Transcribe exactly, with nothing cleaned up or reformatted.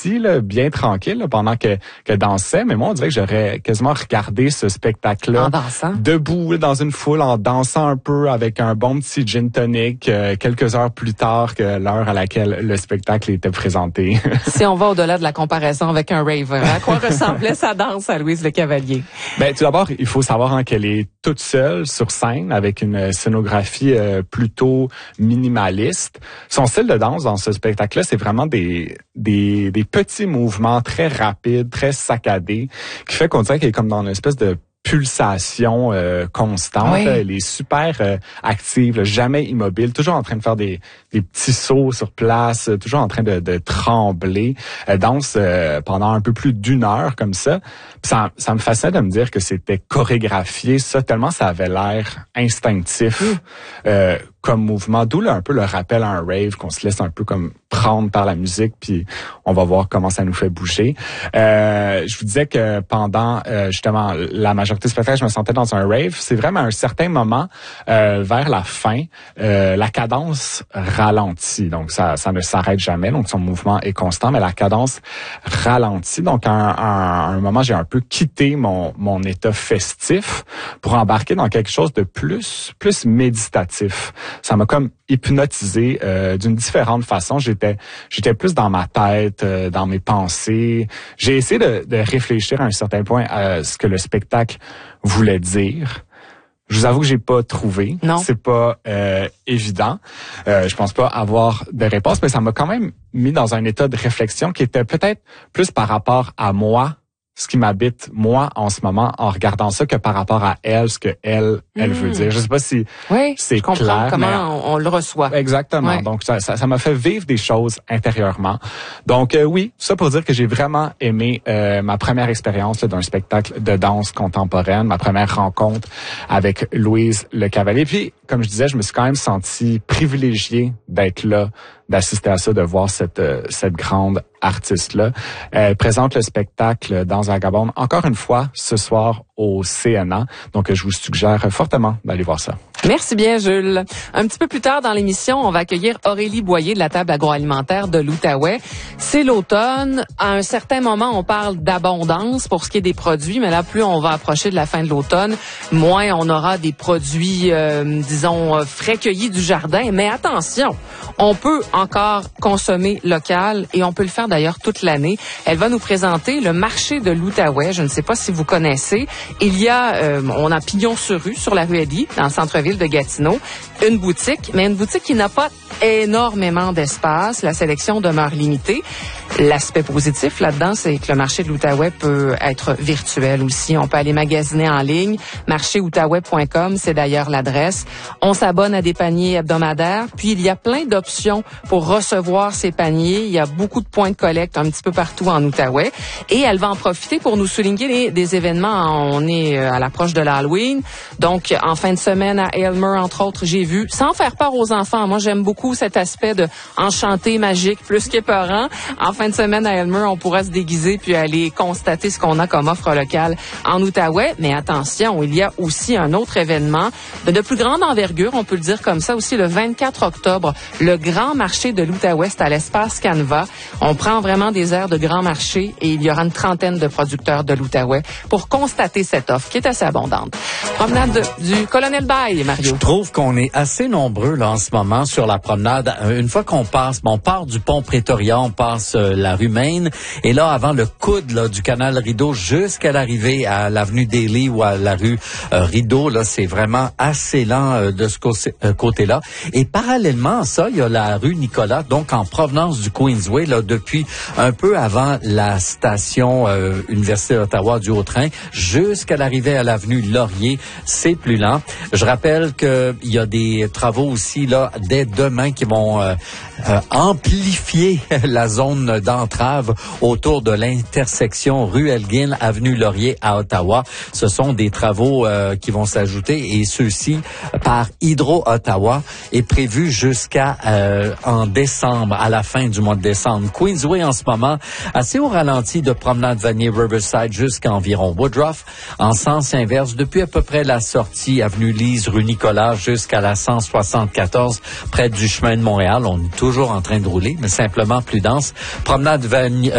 assis, là, bien tranquille, là, pendant que que dansait. Mais moi, on dirait que j'aurais quasiment regardé ce spectacle-là en dansant, debout là, dans une foule, en dansant un peu avec un bon petit gin tonic, euh, quelques heures plus tard que l'heure à laquelle le spectacle était présenté. Si on va au-delà de la comparaison avec un rave, à quoi ressemblait sa danse à Louise Le Cavalier? Ben, tout d'abord, il faut savoir hein, qu'elle est toute seule sur scène avec une scénographie euh, plutôt minimaliste. Son style de danse dans ce spectacle-là, c'est vraiment des, des, des petits mouvements très rapides, très saccadés, qui fait qu'on dirait qu'elle est comme dans une espèce de pulsation euh, constante. Oui. Elle est super euh, active, là, jamais immobile, toujours en train de faire des, des petits sauts sur place, euh, toujours en train de, de trembler. Elle danse euh, pendant un peu plus d'une heure comme ça. Puis ça, ça me fascinait de me dire que c'était chorégraphié, ça, tellement ça avait l'air instinctif mmh. euh, comme mouvement. D'où là, un peu le rappel à un rave, qu'on se laisse un peu comme prendre par la musique, puis on va voir comment ça nous fait bouger. Euh, je vous disais que pendant euh, justement la majorité du spectacle, je me sentais dans un rave. C'est vraiment à un certain moment, euh, vers la fin, euh, la cadence ralentit. Donc ça, ça ne s'arrête jamais. Donc son mouvement est constant, mais la cadence ralentit. Donc à un, à un moment, j'ai un peu quitté mon mon état festif pour embarquer dans quelque chose de plus plus méditatif. Ça m'a comme hypnotisé euh, d'une différente façon. J'étais j'étais plus dans ma tête, euh, dans mes pensées. J'ai essayé de, de réfléchir à un certain point à ce que le spectacle voulait dire. Je vous avoue que j'ai pas trouvé. Non. C'est pas euh, évident. Euh, je pense pas avoir de réponse, mais ça m'a quand même mis dans un état de réflexion qui était peut-être plus par rapport à moi, ce qui m'habite moi en ce moment en regardant ça, que par rapport à elle, ce que elle elle mmh. veut dire. Je sais pas si oui, c'est je comprends clair, comment mais on, on le reçoit. Exactement. Ouais. Donc ça ça ça m'a fait vivre des choses intérieurement. Donc euh, oui, ça pour dire que j'ai vraiment aimé euh, ma première expérience là, d'un spectacle de danse contemporaine, ma première rencontre avec Louise Le Cavalier. Puis comme je disais, je me suis quand même senti privilégié d'être là, d'assister à ça, de voir cette euh, cette grande artiste-là. Elle présente le spectacle dans Vagabonde, encore une fois, ce soir au C N A. Donc, je vous suggère fortement d'aller voir ça. Merci bien, Jules. Un petit peu plus tard dans l'émission, on va accueillir Aurélie Boyer de la table agroalimentaire de l'Outaouais. C'est l'automne. À un certain moment, on parle d'abondance pour ce qui est des produits, mais là, plus on va approcher de la fin de l'automne, moins on aura des produits, euh, disons, frais cueillis du jardin. Mais attention, on peut encore consommer local et on peut le faire d'ailleurs toute l'année. Elle va nous présenter le marché de l'Outaouais. Je ne sais pas si vous connaissez. Il y a, euh, on a pignon sur rue, sur la rue Eddy, dans le centre-ville de Gatineau, une boutique, mais une boutique qui n'a pas énormément d'espace. La sélection demeure limitée. L'aspect positif là-dedans, c'est que le marché de l'Outaouais peut être virtuel aussi. On peut aller magasiner en ligne. marché outaouais point com, c'est d'ailleurs l'adresse. On s'abonne à des paniers hebdomadaires. Puis, il y a plein d'options pour recevoir ces paniers. Il y a beaucoup de points de collecte un petit peu partout en Outaouais. Et elle va en profiter pour nous souligner les, des événements. On est à l'approche de l'Halloween. Donc, en fin de semaine à Aylmer, entre autres, j'ai vu, sans faire peur aux enfants. Moi, j'aime beaucoup cet aspect de enchanté, magique, plus qu'épeurant. En fin de semaine à Aylmer, on pourra se déguiser puis aller constater ce qu'on a comme offre locale en Outaouais. Mais attention, il y a aussi un autre événement de plus grande envergure, on peut le dire comme ça aussi, le vingt-quatre octobre, le grand marché de l'Outaouais, c'est à l'espace Canva. On prend vraiment des airs de grand marché et il y aura une trentaine de producteurs de l'Outaouais pour constater cette offre qui est assez abondante. Promenade du Colonel Baille, Mario. Je trouve qu'on est assez nombreux là en ce moment sur la promenade. Une fois qu'on passe, bon, on part du pont Prétoria, on passe euh, la rue Maine, et là avant le coude là, du canal Rideau jusqu'à l'arrivée à l'avenue Daly ou à la rue euh, Rideau, là c'est vraiment assez lent euh, de ce côté, euh, côté-là. Et parallèlement à ça, il y a la rue Nicolas, donc en provenance du Queensway, là depuis un peu avant la station euh, Université d'Ottawa du Haut-Train jusqu'à l'arrivée à l'avenue Laurier, c'est plus lent. Je rappelle que il y a des travaux aussi là dès demain qui vont euh, euh, amplifier la zone d'entrave autour de l'intersection rue Elgin, avenue Laurier à Ottawa. Ce sont des travaux euh, qui vont s'ajouter et ceux-ci par Hydro-Ottawa est prévu jusqu'à euh, en décembre, à la fin du mois de décembre. Queensway en ce moment, assez au ralenti de promenade Vanier Riverside jusqu'à environ Woodruff. En sens inverse, depuis à peu près la sortie avenue Lise, rue Nicolas jusqu'à la cent soixante-quatorze près du chemin de Montréal. On est toujours en train de rouler, mais simplement plus dense. Promenade Vanier